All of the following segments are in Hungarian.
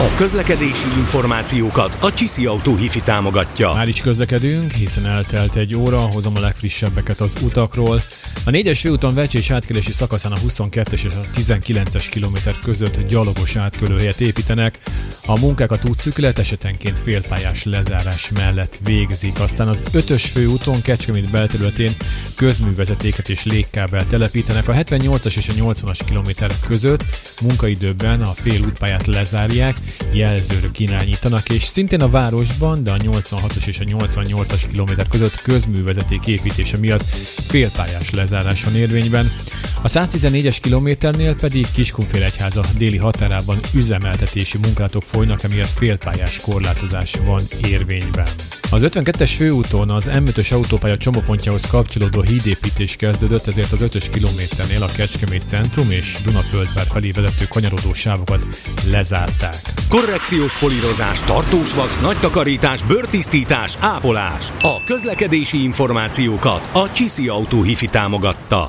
A közlekedési információkat a Csiszi Autó Hi-Fi támogatja. Már is közlekedünk, hiszen eltelt egy óra, hozom a legfrissebbeket az utakról. A 4-es főúton Vecsés átkelési szakaszán a 22-es és a 19-es kilométer között gyalogos átkelőhelyet építenek. A munkákat útszűkület esetenként félpályás lezárás mellett végzik. Aztán az 5-ös főúton Kecskemét belterületén közművezetéket és légkábelt telepítenek. A 78-as és a 80-as kilométer között munkaidőben a fél útpályát lezárják, jelzőrök irányítanak, és szintén a városban, de a 86-os és a 88-as kilométer között közművezeték építése miatt félpályás lezárás van érvényben. A 114-es kilométernél pedig Kiskunfélegyháza déli határában üzemeltetési munkálatok folynak, emiatt félpályás korlátozás van érvényben. Az 52-es főúton az M5-ös autópálya csomópontjához kapcsolódó hídépítés kezdődött, ezért az 5-ös kilométernél a Kecskemét centrum és Dunaföldvár felé vezető kanyarodó sávokat lezárták. Korrekciós polírozás, tartós vax, nagy takarítás, bőrtisztítás, ápolás. A közlekedési információkat a Csiszi Autó Hi-Fi támogatta.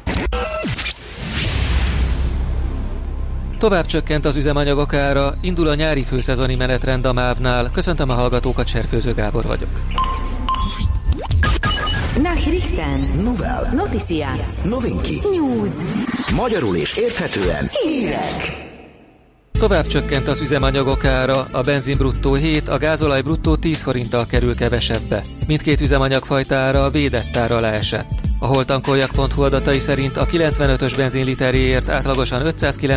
Tovább csökkent az üzemanyagok ára, indul a nyári főszezoni menetrend a MÁV-nál. Köszöntöm a hallgatókat, Serfőző Gábor vagyok. Nachrichten, Novel, Noticias, Novinki, News, magyarul és érthetően hírek. Tovább csökkent az üzemanyagok ára, a benzin bruttó 7, a gázolaj bruttó 10 forinttal kerül kevesebbe. Mindkét üzemanyagfajta ára a védett ár alá esett. A holtankoljak.hu adatai szerint a 95-ös benzinliteréért átlagosan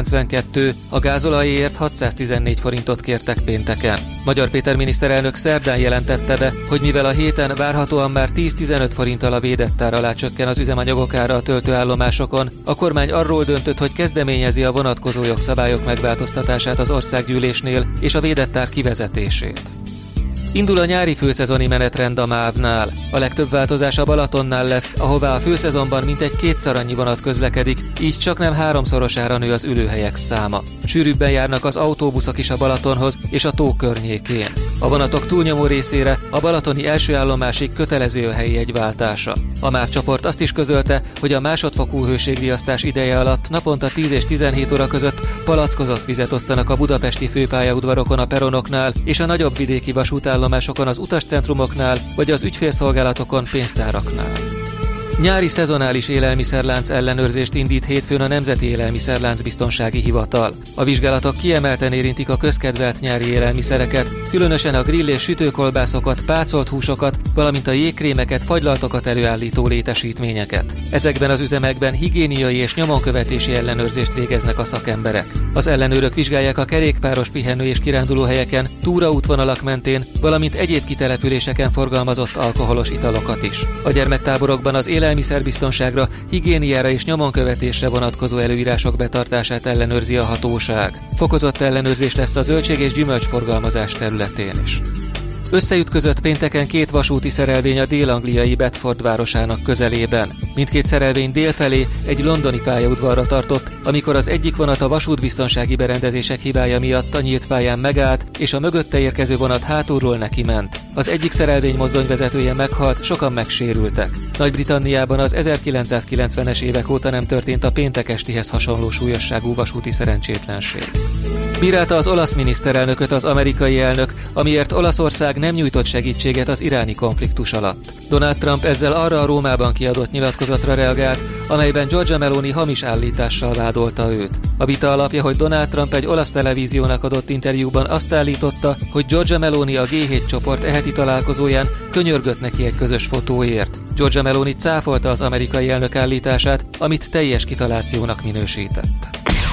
592, a gázolajért 614 forintot kértek pénteken. Magyar Péter miniszterelnök szerdán jelentette be, hogy mivel a héten várhatóan már 10-15 forinttal a védett ár alá csökken az üzemanyagok ára a töltőállomásokon, a kormány arról döntött, hogy kezdeményezi a vonatkozó jogszabályok megváltoztatását az országgyűlésnél és a védett ár kivezetését. Indul a nyári főszezoni menetrend a MÁV-nál. A legtöbb változás a Balatonnál lesz, ahová a főszezonban mintegy 2-szer annyi vonat közlekedik, így csaknem 3-szorosára nő az ülőhelyek száma. Sűrűbben járnak az autóbuszok is a Balatonhoz és a tó környékén. A vonatok túlnyomó részére a balatoni első állomásig kötelező a helyi jegyváltása. A MÁV csoport azt is közölte, hogy a másodfokú hőségriasztás ideje alatt naponta 10 és 17 óra között palackozott vizet osztanak a budapesti főpályaudvarokon a peronoknál és a nagyobb vidéki vasútállomásokon az utascentrumoknál vagy az ügyfélszolgálatokon pénztáraknál. Nyári szezonális élelmiszerlánc ellenőrzést indít hétfőn a Nemzeti Élelmiszerlánc Biztonsági Hivatal. A vizsgálatok kiemelten érintik a közkedvelt nyári élelmiszereket, különösen a grill- és sütőkolbászokat, pácolt húsokat, valamint a jégkrémeket, fagylaltokat előállító létesítményeket. Ezekben az üzemekben higiéniai és nyomonkövetési ellenőrzést végeznek a szakemberek. Az ellenőrök vizsgálják a kerékpáros pihenő- és kirándulóhelyeken, túraútvonalak mentén, valamint egyéb kitelepüléseken forgalmazott alkoholos italokat is. A gyermektáborokban az élelmiszerbiztonságra, higiéniára és nyomonkövetésre vonatkozó előírások betartását ellenőrzi a hatóság. Fokozott ellenőrzés lesz a zöldség- és gyümölcsforgalmazás területén is. Összeütközött pénteken 2 vasúti szerelvény a dél-angliai Bedford városának közelében. Mindkét szerelvény délfelé egy londoni pályaudvarra tartott, amikor az egyik vonat a vasútbiztonsági berendezések hibája miatt a nyílt pályán megállt, és a mögötte érkező vonat hátulról neki ment. Az egyik szerelvény mozdonyvezetője meghalt, sokan megsérültek. Nagy-Britanniában az 1990-es évek óta nem történt a péntek estihez hasonló súlyosságú vasúti szerencsétlenség. Bírálta az olasz miniszterelnököt az amerikai elnök, amiért Olaszország nem nyújtott segítséget az iráni konfliktus alatt. Donald Trump ezzel arra a Rómában kiadott nyilatkozatra reagált, amelyben Giorgia Meloni hamis állítással vádolta őt. A vita alapja, hogy Donald Trump egy olasz televíziónak adott interjúban azt állította, hogy Giorgia Meloni a G7 csoport eheti találkozóján könyörgött neki egy közös fotóért. Giorgia Meloni cáfolta az amerikai elnök állítását, amit teljes kitalációnak minősített.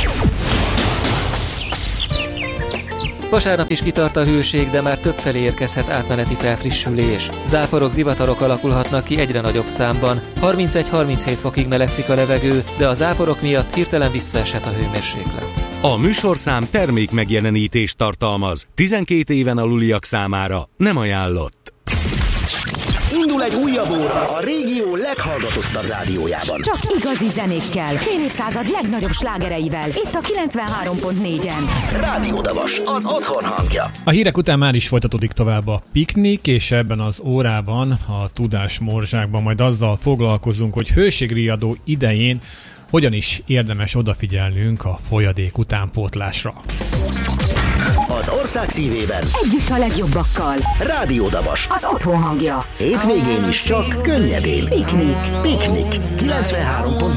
Vasárnap is kitart a hőség, de már többfelé érkezhet átmeneti felfrissülés. Záporok, zivatarok alakulhatnak ki egyre nagyobb számban. 31-37 fokig melegszik a levegő, de a záporok miatt hirtelen visszaesett a hőmérséklet. A műsorszám termék megjelenítést tartalmaz. 12 éven aluliak számára nem ajánlott. Indul egy újabb óra a régió leghallgatottabb rádiójában. Csak igazi zenékkel, fél évszázad legnagyobb slágereivel, itt a 93.4-en. Rádió Davas, az otthon hangja. A hírek után már is folytatódik tovább a piknik, és ebben az órában, a Tudás Morzsákban majd azzal foglalkozunk, hogy hőségriadó idején hogyan is érdemes odafigyelnünk a folyadék utánpótlásra. Az ország szívében Együtt a legjobbakkal. Rádió Dabas. Az otthon hangja. Hétvégén is csak könnyedén. Piknik. Piknik. 93.